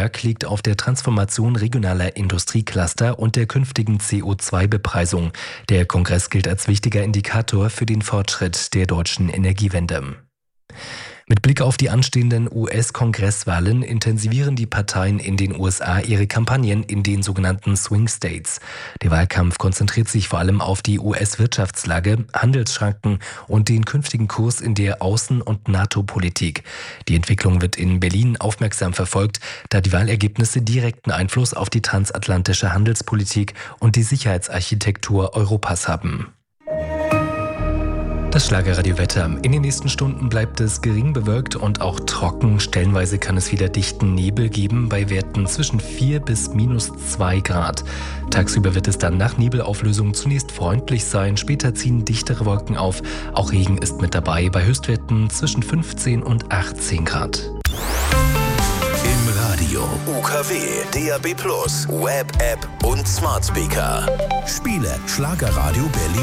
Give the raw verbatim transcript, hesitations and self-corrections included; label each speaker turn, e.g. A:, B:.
A: Augenmerk liegt auf der Transformation regionaler Industriecluster und der künftigen C O zwei Bepreisung. Der Kongress gilt als wichtiger Indikator für den Fortschritt der deutschen Energiewende. Mit Blick auf die anstehenden U S-Kongresswahlen intensivieren die Parteien in den U S A ihre Kampagnen in den sogenannten Swing States. Der Wahlkampf konzentriert sich vor allem auf die U S-Wirtschaftslage, Handelsschranken und den künftigen Kurs in der Außen- und NATO-Politik. Die Entwicklung wird in Berlin aufmerksam verfolgt, da die Wahlergebnisse direkten Einfluss auf die transatlantische Handelspolitik und die Sicherheitsarchitektur Europas haben. Das Schlagerradio-Wetter. In den nächsten Stunden bleibt es gering bewölkt und auch trocken. Stellenweise kann es wieder dichten Nebel geben bei Werten zwischen vier bis minus zwei Grad. Tagsüber wird es dann nach Nebelauflösung zunächst freundlich sein. Später ziehen dichtere Wolken auf. Auch Regen ist mit dabei bei Höchstwerten zwischen fünfzehn und achtzehn Grad.
B: Im Radio U K W, D A B plus, Web-App und Smart Speaker. Spiele Schlagerradio Berlin.